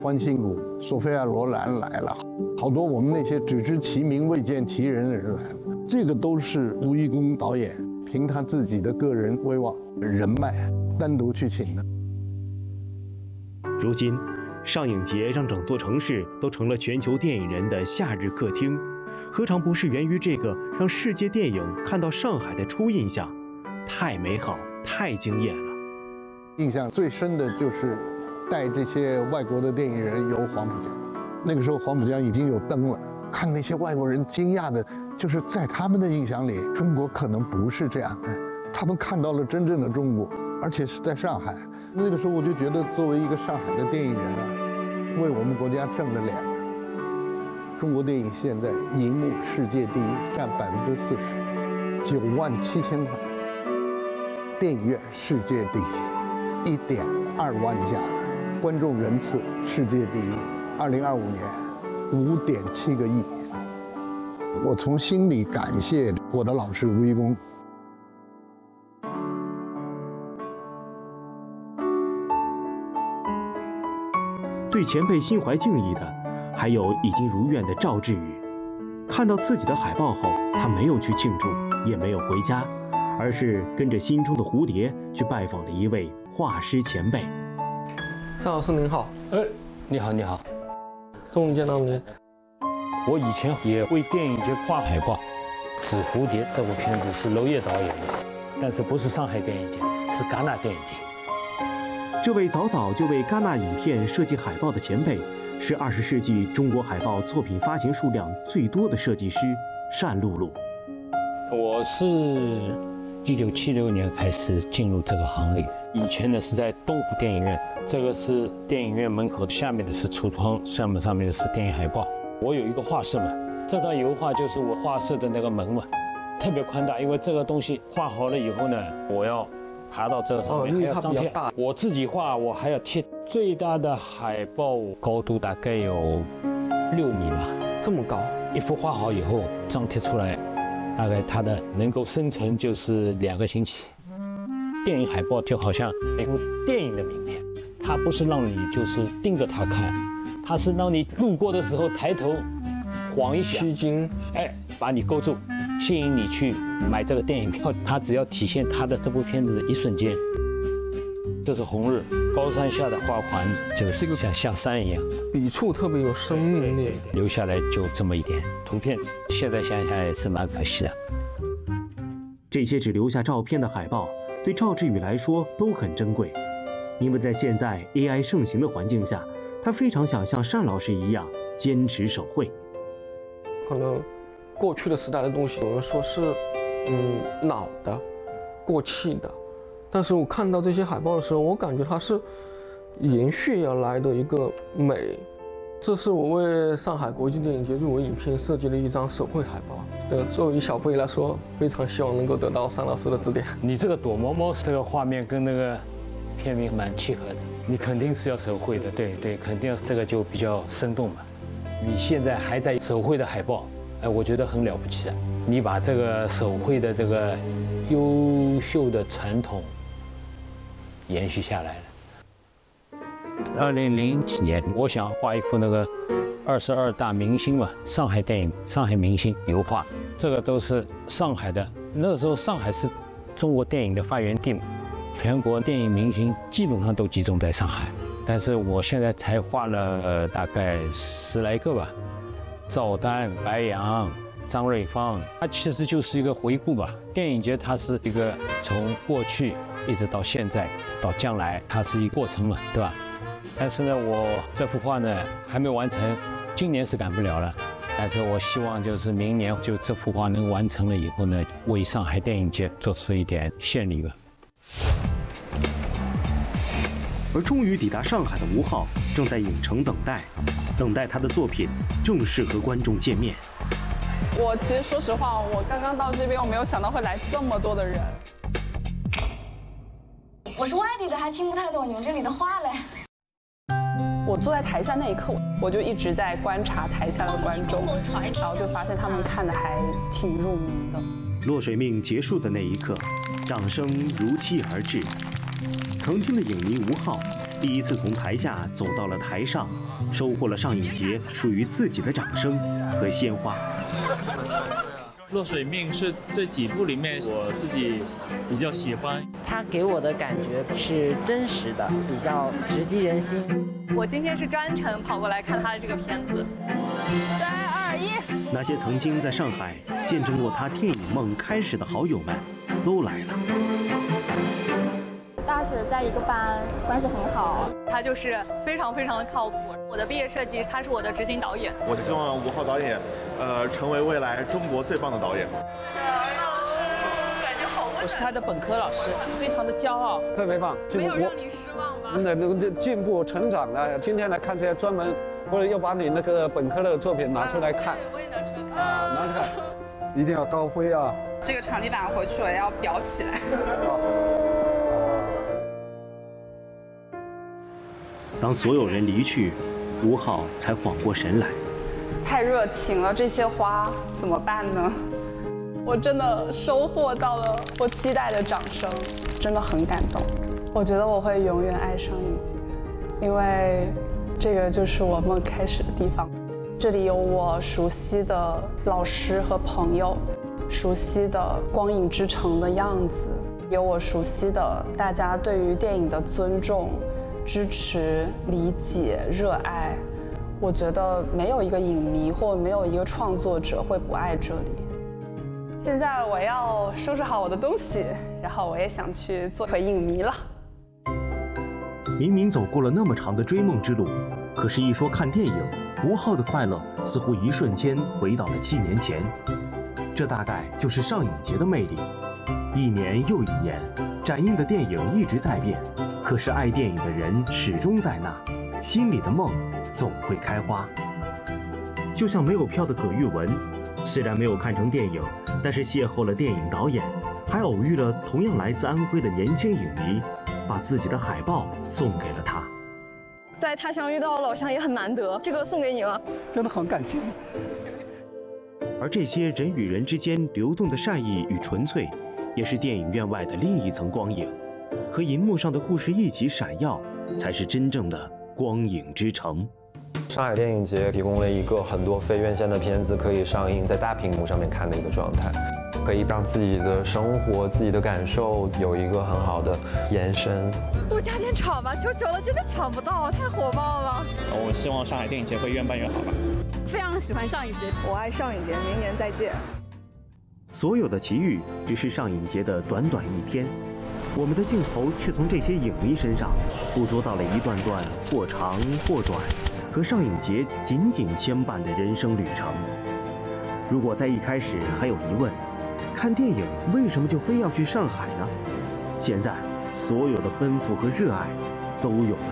欢欣谷、索菲亚·罗兰来了，好多我们那些只知其名未见其人的人来了。这个都是吴贻弓导演凭他自己的个人威望、人脉单独去请的。 如今，上影节让整座城市都成了全球电影人的夏日客厅，何尝不是源于这个让世界电影看到上海的初印象？太美好，太惊艳了。 印象最深的就是带这些外国的电影人游黄浦江，那个时候黄浦江已经有灯了，看那些外国人惊讶的，就是在他们的印象里，中国可能不是这样，他们看到了真正的中国，而且是在上海。那个时候我就觉得，作为一个上海的电影人啊，为我们国家挣了脸。中国电影现在银幕世界第一，占40%，97000块。电影院世界第一，1.2万家，观众人次世界第一，2025年5.7个亿。我从心里感谢我的老师吴贻弓。 对前辈心怀敬意的，还有已经如愿的赵志宇。看到自己的海报后，他没有去庆祝，也没有回家，而是跟着心中的蝴蝶去拜访了一位画师前辈。 尚老师您好。 你好，你好， 终于见到您。 我以前也为电影节画海报，《纸蝴蝶》这部片子是娄烨导演的，但是不是上海电影节，是戛纳电影节。 这位早早就为戛纳影片设计海报的前辈，是20世纪中国海报作品发行数量最多的设计师单露露。 我是1976年开始进入这个行业，以前呢是在东湖电影院，这个是电影院门口，下面的是橱窗，上面的是电影海报。我有一个画室嘛，这张油画就是我画室的那个门嘛，特别宽大，因为这个东西画好了以后呢，我要爬到这个上面，还要张贴。我自己画，我还要贴。最大的海报高度大概有6米吧， 这么高。 一幅画好以后，张贴出来，大概它的能够生成就是2个星期。电影海报就好像一部电影的名片，它不是让你就是盯着它看，它是让你路过的时候抬头晃一下， 吸睛， 把你勾住，吸引你去买这个电影票。它只要体现它的这部片子一瞬间。这是红日，高山下的花环，就是像山一样， 笔触特别有生命力。 留下来就这么一点图片，现在想想也是蛮可惜的。 这些只留下照片的海报，对赵志宇来说都很珍贵，因为在现在 AI 盛行的环境下，他非常想像单老师一样坚持手绘。 可能过去的时代的东西，有人说是老的、过气的。但是我看到这些海报的时候，我感觉它是延续而来的一个美。这是我为上海国际电影节入围影片设计的一张手绘海报。作为小辈来说，非常希望能够得到单老师的指点。 你这个躲猫猫这个画面跟那个片名蛮契合的，你肯定是要手绘的，对，肯定这个就比较生动嘛。你现在还在手绘的海报，我觉得很了不起啊！你把这个手绘的这个优秀的传统延续下来了。2007年，我想画一幅那个22大明星嘛，上海电影、上海明星油画，这个都是上海的。那个时候上海是中国电影的发源地嘛，全国电影明星基本上都集中在上海。但是我现在才画了大概10来个吧，赵丹、白杨、张瑞芳，它其实就是一个回顾吧。电影节它是一个从过去一直到现在到将来，它是一个过程嘛，对吧？但是呢，我这幅画呢还没完成，今年是赶不了了。但是我希望就是明年就这幅画能完成了以后呢，为上海电影节做出一点献礼吧。 而终于抵达上海的吴昊正在影城等待他的作品正式和观众见面。 我其实说实话，我刚刚到这边，我没有想到会来这么多的人。 我是外地的，还听不太懂你们这里的话嘞。 我坐在台下那一刻，我就一直在观察台下的观众，然后就发现他们看的还挺入迷的。 落水命结束的那一刻，掌声如期而至。曾经的影迷吴昊， 第一次从台下走到了台上，收获了上影节属于自己的掌声和鲜花。 落水命是这几部里面我自己比较喜欢， 它给我的感觉是真实的，比较直击人心。 我今天是专程跑过来看他的这个片子。3、2、1， 那些曾经在上海见证过他电影梦开始的好友们都来了。 大学在一个班，关系很好。 他就是非常非常的靠谱。我的毕业设计，他是我的执行导演。 我希望吴昊导演，成为未来中国最棒的导演。 我是他的本科老师，非常的骄傲， 特别棒。 没有让你失望吗？ 那进步成长了。今天来看这些专门，或者又把你那个本科的作品拿出来看。 我也拿出来看。 拿出来，一定要高飞啊！ 这个场地板回去我要裱起来。 当所有人离去，吴昊才缓过神来。 太热情了，这些花怎么办呢？我真的收获到了我期待的掌声，真的很感动。我觉得我会永远爱上影节，因为这个就是我梦开始的地方。这里有我熟悉的老师和朋友，熟悉的光影之城的样子，有我熟悉的大家对于电影的尊重、支持、理解、热爱。我觉得没有一个影迷或没有一个创作者会不爱这里。现在我要收拾好我的东西，然后我也想去做回影迷了。 明明走过了那么长的追梦之路，可是一说看电影，吴昊的快乐似乎一瞬间回到了7年前。这大概就是上影节的魅力。一年又一年，展映的电影一直在变，可是爱电影的人始终在那，心里的梦总会开花。就像没有票的葛玉文，虽然没有看成电影，但是邂逅了电影导演，还偶遇了同样来自安徽的年轻影迷，把自己的海报送给了他。 在他乡遇到老乡也很难得，这个送给你了， 真的很感谢。 而这些人与人之间流动的善意与纯粹，也是电影院外的另一层光影，和银幕上的故事一起闪耀，才是真正的光影之城。 上海电影节提供了一个很多非院线的片子可以上映在大屏幕上面看的一个状态，可以让自己的生活、自己的感受有一个很好的延伸。 多加点场吧，求求了，真的抢不到，太火爆了。 我希望上海电影节会越办越好吧。 非常喜欢上影节， 我爱上影节，明年再见。 所有的奇遇只是上影节的短短一天，我们的镜头却从这些影迷身上捕捉到了一段段或长或短和上影节紧紧牵绊的人生旅程。如果在一开始还有疑问，看电影为什么就非要去上海呢？现在所有的奔赴和热爱都有了